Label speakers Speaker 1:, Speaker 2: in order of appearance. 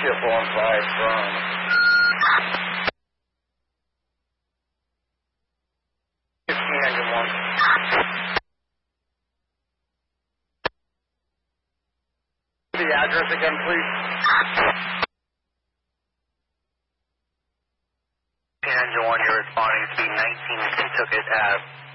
Speaker 1: Ship on 5 from. Engine 1. The address again, please. Engine 1, you're responding to 19 Kentucky Ave.